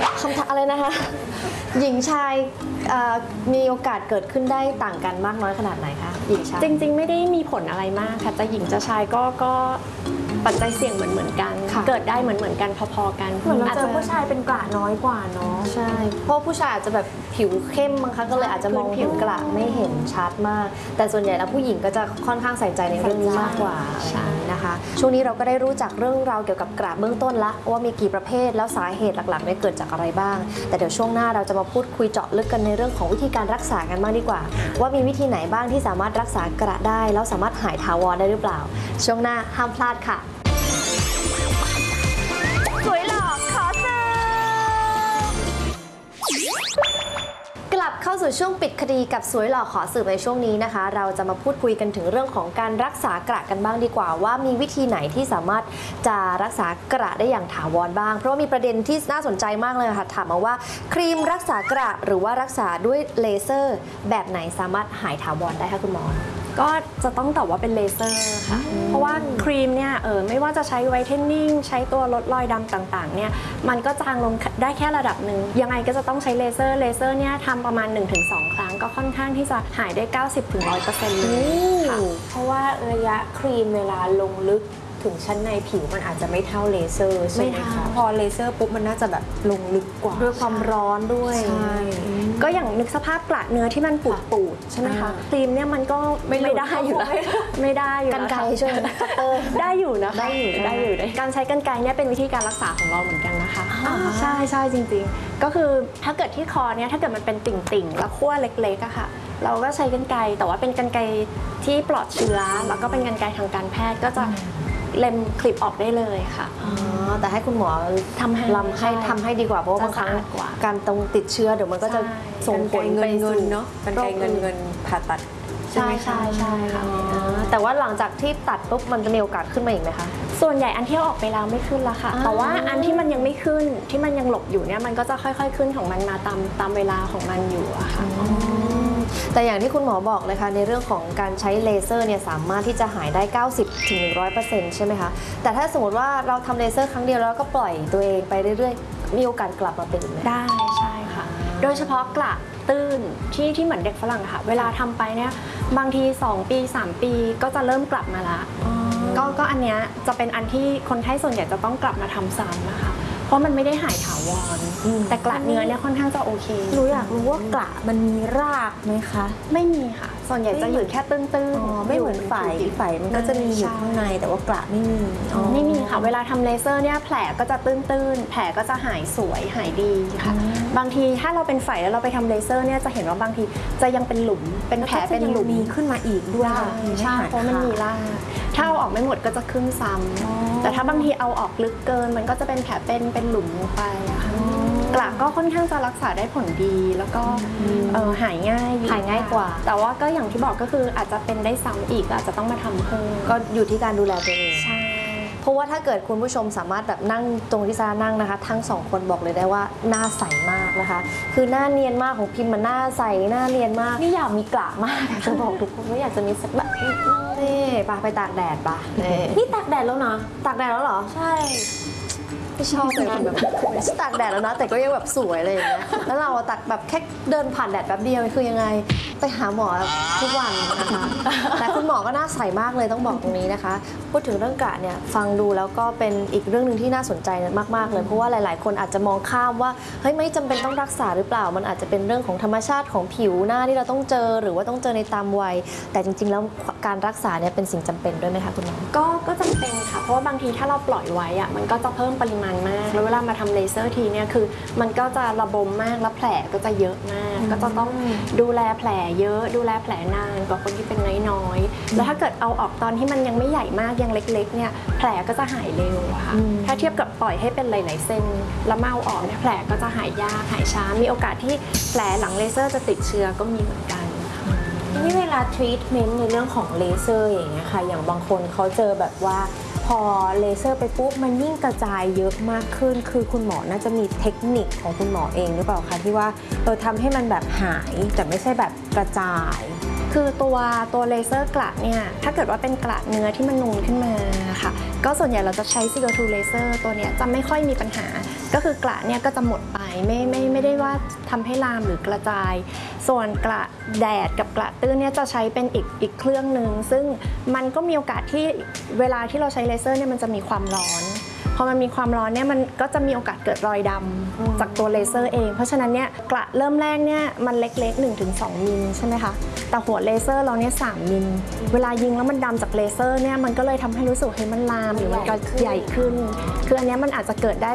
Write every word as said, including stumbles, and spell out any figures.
คำถามอะไรนะคะหญิงชายมีโอกาสเกิดขึ้นได้ต่างกันมากน้อยขนาดไหนคะหญิงชายจริงๆไม่ได้มีผลอะไรมากค่ะจะหญิงจะชายก็ก็ปัจจัยเสี่ยงเหมือนเหมือนกันเกิดได้เหมือนเหมือนกันพอๆกันเหมือนเราเจอผู้ชายเป็นกระน้อยกว่าเนาะใช่เพราะผู้ชายอาจจะแบบผิวเข้มบางครั้งก็เลยอาจจะมองผิวกระไม่เห็นชัดมากแต่ส่วนใหญ่แล้วผู้หญิงก็จะค่อนข้างใส่ใจในเรื่องนี้มากกว่านะคะช่วงนี้เราก็ได้รู้จักเรื่องราวเกี่ยวกับกระเบื้องต้นละว่ามีกี่ประเภทแล้วสาเหตุหลักๆเนี่ยเกิดจากอะไรบ้างแต่เดี๋ยวช่วงหน้าเราจะมาพูดคุยเจาะลึกกันในเรื่องของวิธีการรักษากันบ้างดีกว่าว่ามีวิธีไหนบ้างที่สามารถรักษากระได้แล้วสามารถหายถาวรได้หรือเปล่าช่วงหน้าห้ามพลาดค่ะสวยหล่อขอเสิร์ฟกลับเข้าสู่ช่วงปิดคดีกับสวยหล่อขอสืบในช่วงนี้นะคะเราจะมาพูดคุยกันถึงเรื่องของการรักษากระกันบ้างดีกว่าว่ามีวิธีไหนที่สามารถจะรักษากระได้อย่างถาวรบ้างเพราะว่ามีประเด็นที่น่าสนใจมากเลยค่ะถามมาว่าครีมรักษากระหรือว่ารักษาด้วยเลเซอร์แบบไหนสามารถหายถาวรได้คะคุณหมอก็จะต้องตอบว่าเป็นเลเซอร์ค่ะเพราะว่าครีมเนี่ยเออไม่ว่าจะใช้ไวท์เทนนิ่งใช้ตัวลดรอยดำต่างๆเนี่ยมันก็จางลงได้แค่ระดับหนึ่งยังไงก็จะต้องใช้เลเซอร์เลเซอร์เนี่ยทำประมาณ หนึ่งถึงสอง ครั้งก็ค่อนข้างที่จะหายได้ เก้าสิบถึงร้อยเปอร์เซ็นต์ เลยค่ะเพราะว่าระยะครีมเวลาลงลึกถึงชั้นในผิวมันอาจจะไม่เท่าเลเซอร์ใช่ไหมคะพอเลเซอร์ปุ๊บมันน่าจะแบบลงลึกกว่าด้วยความร้อนด้วยใช่ก็อย่างนึกสภาพกระเนื้อที่มันปูดปูดใช่ไหมคะครีมเนี่ยมันก็ไม่ได้อยู่แล้วไม่ได้อยู่กันไกรใช่ไหมคัตเตอร์ได้อยู่นะคะได้อยู่ได้อยู่การใช้กันไกรเนี่ยเป็นวิธีการรักษาของเราเหมือนกันนะคะใช่ใช่จริงๆก็คือถ้าเกิดที่คอเนี่ยถ้าเกิดมันเป็นติ่งๆแล้วขั้วเล็กๆอะค่ะเราก็ใช้กันไกรแต่ว่าเป็นกันไกรที่ปลอดเชื้อแล้วก็เป็นกันไกรทางการแพทย์ก็จะเล็มคลิปออกได้เลยค่ะอ๋อแต่ให้คุณหมอทำให้ลำให้ทำให้ดีกว่าเพราะว่าบางครั้งการตรงติดเชื้อเดี๋ยวมันก็จะส่งผลไปสู่เนาะกันไกรเงินเงินผ่าตัดใช่ใช่ใช่ค่ะแต่ว่าหลังจากที่ตัดปุ๊บมันจะมีโอกาสขึ้นมาอีกไหมคะส่วนใหญ่อันที่ออกไปแล้วไม่ขึ้นละค่ะแต่ว่าอันที่มันยังไม่ขึ้นที่มันยังหลบอยู่เนี่ยมันก็จะค่อยๆขึ้นของมันมาตามตามเวลาของมันอยู่อะค่ะแต่อย่างที่คุณหมอบอกเลยค่ะในเรื่องของการใช้เลเซอร์เนี่ยสามารถที่จะหายได้ เก้าสิบถึงหนึ่งร้อยเปอร์เซ็นต์ ใช่ไหมคะแต่ถ้าสมมติว่าเราทำเลเซอร์ครั้งเดียวแล้วก็ปล่อยตัวเองไปเรื่อยๆมีโอกาสกลับมาเป็นอีกไหมได้ใช่ค่ะโดยเฉพาะกระตื้นที่ที่เหมือนเด็กฝรั่งค่ะเวลาทำไปเนี่ยบางทีสองปีสามปีก็จะเริ่มกลับมาละก็ก็อันเนี้ยจะเป็นอันที่คนไข้ส่วนใหญ่จะต้องกลับมาทำซ้ำนะคะเพราะมันไม่ได้หายถาวรแต่กระเนื้อเนี่ยค่อนข้างจะโอเคหนูอยากรู้ว่ากระมันมีรากไหมคะไม่มีค่ะส่วนใหญ่จะอยู่แค่ตื้นๆไม่เหมือนไฝไฝมันก็จะมีอยู่ข้างในแต่ว่ากระไม่มีไม่มีค่ะเวลาทำเลเซอร์เนี่ยแผลก็จะตื้นๆแผลก็จะหายสวยหายดีค่ะบางทีถ้าเราเป็นไฝแล้วเราไปทำเลเซอร์เนี่ยจะเห็นว่าบางทีจะยังเป็นหลุมเป็นแผลเป็นหลุมมีขึ้นมาอีกด้วยใช่เพราะมันมีรากถ้าเอาออกไม่หมดก็จะขึ้นซ้ำแต่ถ้าบางทีเอาออกลึกเกินมันก็จะเป็นแผลเป็นเป็นหลุมลงไปอะค่ะกระก็ค่อนข้างจะรักษาได้ผลดีแล้วก็หายง่ายหายง่ายกว่าแต่ว่าก็อย่างที่บอกก็คืออาจจะเป็นได้ซ้ำอีกอาจจะต้องมาทำเพิ่มก็อยู่ที่การดูแลตัวเองใช่เพราะว่าถ้าเกิดคุณผู้ชมสามารถแบบนั่งตรงที่ซานั่งนะคะทั้งสองคนบอกเลยได้ว่าหน้าใสมากนะคะคือหน้าเนียนมากของพิมพ์มันหน้าใสหน้าเนียนมากนี่อยากมีกระมากจะบอกทุกคนว่าอยากจะมีสักแบบนี่ปะไปตากแดดปะนี่ตากแดดแล้วนะตากแดดแล้วเหรอใช่ไม่ชอบเลยคนแบบตากแดดแล้วนะแต่ก็ยังแบบสวยอะไรอย่างเงี้ยแล้วเราตากแบบแค่เดินผ่านแดดแป๊บเดียวคือยังไงไปหาหมอทุกวันนะคะแต่คุณหมอก็น่าใสมากเลยต้องบอกตรงนี้นะคะพูดถึงเรื่องกระเนี่ยฟังดูแล้วก็เป็นอีกเรื่องหนึ่งที่น่าสนใจมากๆเลยเพราะว่าหลายๆคนอาจจะมองข้ามว่าเฮ้ยไม่จำเป็นต้องรักษาหรือเปล่ามันอาจจะเป็นเรื่องของธรรมชาติของผิวหน้าที่เราต้องเจอหรือว่าต้องเจอในตามวัยแต่จริงๆแล้วการรักษาเนี่ยเป็นสิ่งจำเป็นด้วยไหมคะคุณหมอก็ก็จำเป็นค่ะเพราะว่าบางทีถ้าเราปล่อยไว้อะมันก็จะเพิ่มปริมาณมากแล้วเวลามาทำเลเซอร์ทีเนี่ยคือมันก็จะระบมมากแล้วแผลก็จะเยอะมากก็จะต้องดูแลแผลเยอะดูแลแผลนานกว่าคนที่เป็นน้อยๆแล้วถ้าเกิดเอาออกตอนที่มันยังไม่ใหญ่มากยังเล็กๆเนี่ยแผลก็จะหายเร็วค่ะถ้าเทียบกับปล่อยให้เป็นหลายๆเส้นแล้วเมาออกเนี่ยแผลก็จะหายยากหายช้ามีโอกาสที่แผลหลังเลเซอร์จะติดเชื้อก็มีเหมือนกันนี่เวลาทรีทเมนต์ในเรื่องของเลเซอร์อย่างเงี้ยค่ะอย่างบางคนเขาเจอแบบว่าพอเลเซอร์ไปปุ๊บมันยิ่งกระจายเยอะมากขึ้นคือคุณหมอน่าจะมีเทคนิคของคุณหมอเองหรือเปล่าคะที่ว่าเออทำให้มันแบบหายแต่ไม่ใช่แบบกระจายคือตัวตัวเลเซอร์กระเนี่ยถ้าเกิดว่าเป็นกระเนื้อที่มันนูนขึ้นมาค่ะก็ส่วนใหญ่เราจะใช้ ซี โอ ทู เลเซอร์ตัวเนี้ยจะไม่ค่อยมีปัญหาก็คือกระเนี่ยก็จะหมดไปไม่ไม่ไม่ได้ว่าทำให้ลามหรือกระจาย ส่วนกระแดดกับกระตื้นเนี่ยจะใช้เป็นอีกอีกเครื่องหนึ่งซึ่งมันก็มีโอกาสที่เวลาที่เราใช้เลเซอร์เนี่ยมันจะมีความร้อนพอมันมีความร้อนเนี่ยมันก็จะมีโอกาสเกิดรอยดำจากตัวเลเซอร์เองเพราะฉะนั้นเนี่ยกระเริ่มแรกเนี่ยมันเล็กๆ หนึ่งถึงสอง มิลใช่ไหมคะแต่หัวเลเซอร์เราเนี่ยสามมิลเวลายิงแล้วมันดำจากเลเซอร์เนี่ยมันก็เลยทำให้รู้สึกให้มันลามหรือมันก็ใหญ่ขึ้นคืออันเนี้ยมันอาจจะเกิดได้